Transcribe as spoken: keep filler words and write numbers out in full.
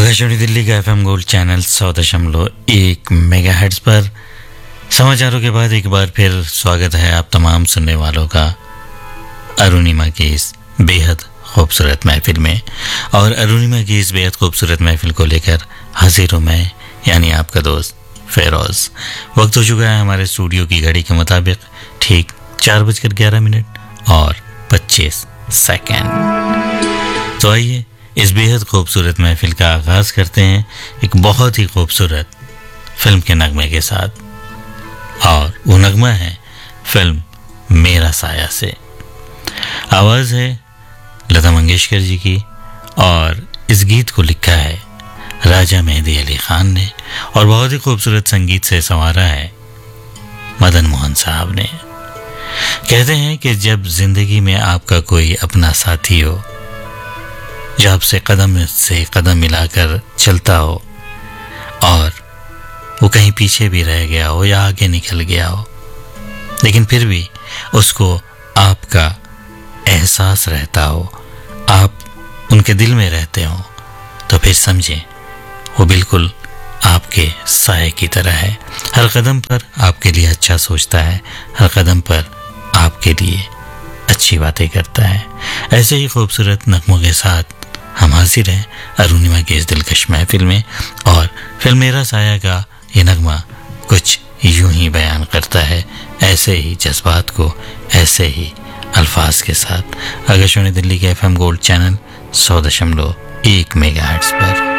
आकाशवाणी दिल्ली का FM gold channel सौ दशमलव एक मेगा हर्ट्ज पर समाचारों के बाद एक बार फिर स्वागत है आप तमाम सुनने वालों का अरुणिमा की इस बेहद खूबसूरत महफिल में। और अरुणिमा की इस बेहद खूबसूरत महफिल को लेकर हाजिर हूँ मैं, यानी आपका दोस्त फेरोज। वक्त हो चुका है हमारे स्टूडियो की घड़ी के मुताबिक ठीक चार बजकर ग्यारह मिनट और पच्चीस सेकेंड। तो आइए इस बेहद खूबसूरत महफिल का आगाज़ करते हैं एक बहुत ही खूबसूरत फिल्म के नगमे के साथ, और वो नगमा है फिल्म मेरा साया से। आवाज़ है लता मंगेशकर जी की और इस गीत को लिखा है राजा मेहदी अली खान ने और बहुत ही खूबसूरत संगीत से संवारा है मदन मोहन साहब ने। कहते हैं कि जब जिंदगी में आपका कोई अपना साथी हो, जो आपसे कदम से कदम मिलाकर चलता हो और वो कहीं पीछे भी रह गया हो या आगे निकल गया हो, लेकिन फिर भी उसको आपका एहसास रहता हो, आप उनके दिल में रहते हो, तो फिर समझें वो बिल्कुल आपके साए की तरह है। हर कदम पर आपके लिए अच्छा सोचता है, हर कदम पर आपके लिए अच्छी बातें करता है। ऐसे ही खूबसूरत नगमों के साथ हम हाजिर हैं अरुणिमा की इस दिलकश महफिल में, और फिल्म मेरा साया का ये नगमा कुछ यूं ही बयान करता है, ऐसे ही जज्बात को ऐसे ही अल्फाज के साथ। आकाशवाणी दिल्ली के एफएम गोल्ड चैनल सौ दशमलव एक मेगा हर्ट्ज पर।